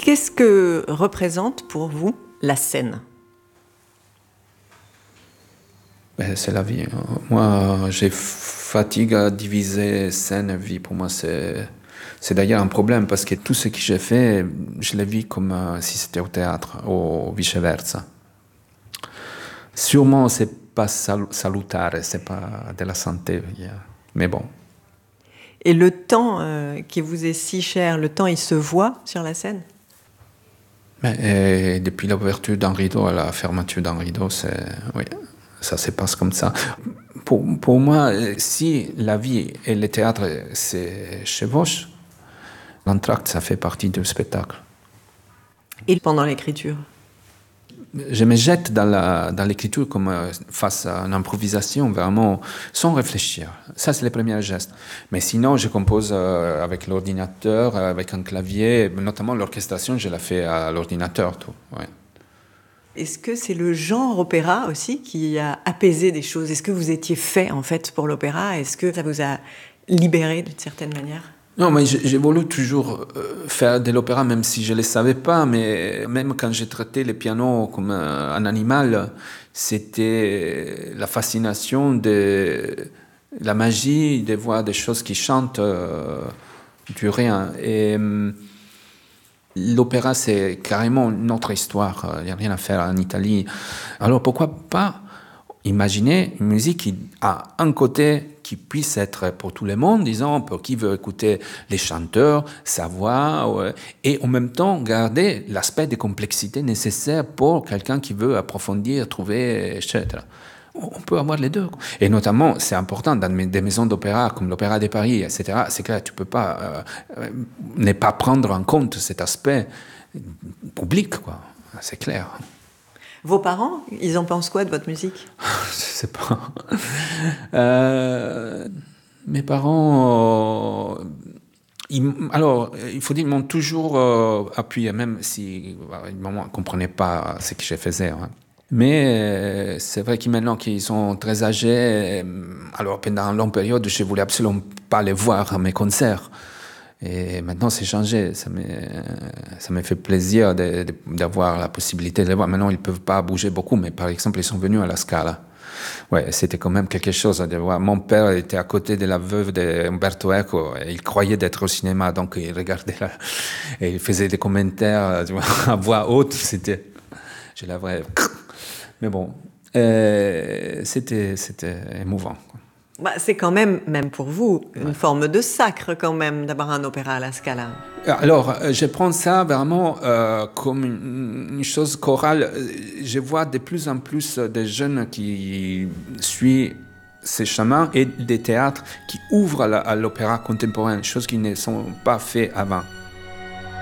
Qu'est-ce que représente pour vous la scène ? C'est la vie. Moi, j'ai fatigue à diviser scène et vie. Pour moi, c'est d'ailleurs un problème parce que tout ce que j'ai fait, je le vis comme si c'était au théâtre ou vice-versa. Sûrement, c'est pas salutaire, c'est pas de la santé, mais bon. Et le temps qui vous est si cher, le temps, il se voit sur la scène ? Mais, depuis l'ouverture d'un rideau à la fermeture d'un rideau, oui, ça se passe comme ça. Pour moi, si la vie et le théâtre se chevauchent, l'entracte, ça fait partie du spectacle. Et pendant l'écriture ? Je me jette dans l'écriture comme face à une improvisation, vraiment, sans réfléchir. Ça, c'est le premier geste. Mais sinon, je compose avec l'ordinateur, avec un clavier, notamment l'orchestration, je la fais à l'ordinateur, tout. Ouais. Est-ce que c'est le genre opéra aussi qui a apaisé des choses ? Est-ce que vous étiez fait, en fait, pour l'opéra ? Est-ce que ça vous a libéré d'une certaine manière ? Non, mais j'ai voulu toujours faire de l'opéra, même si je ne le savais pas, mais même quand j'ai traité le piano comme un animal, c'était la fascination de la magie, de voir des choses qui chantent du rien. Et l'opéra, c'est carrément notre histoire, il n'y a rien à faire en Italie. Alors pourquoi pas imaginer une musique qui a un côté qui puisse être pour tout le monde, disons, pour qui veut écouter les chanteurs, sa voix, et en même temps garder l'aspect de complexité nécessaire pour quelqu'un qui veut approfondir, trouver, etc. On peut avoir les deux. Et notamment, c'est important dans des maisons d'opéra comme l'Opéra de Paris, etc. C'est clair, tu ne peux pas ne pas prendre en compte cet aspect public, quoi. C'est clair. Vos parents, ils en pensent quoi de votre musique ? Je sais pas. Mes parents, alors, il faut dire, ils m'ont toujours appuyé, même si maman ne comprenait pas ce que je faisais. Hein. Mais c'est vrai que maintenant qu'ils sont très âgés, alors pendant une longue période, je voulais absolument pas les voir à mes concerts. Et maintenant, c'est changé. Ça me fait plaisir d'avoir la possibilité de les voir. Maintenant, ils ne peuvent pas bouger beaucoup, mais par exemple, ils sont venus à la Scala. Ouais, c'était quand même quelque chose de voir. Mon père était à côté de la veuve d'Umberto Eco et il croyait d'être au cinéma, donc il regardait là et il faisait des commentaires à voix haute. Je l'avais. Mais bon, c'était émouvant. Bah, c'est quand même pour vous, une forme de sacre quand même d'avoir un opéra à la Scala. Alors, je prends ça vraiment comme une chose chorale. Je vois de plus en plus de jeunes qui suivent ces chemins et des théâtres qui ouvrent à l'opéra contemporain, choses qui ne sont pas faites avant.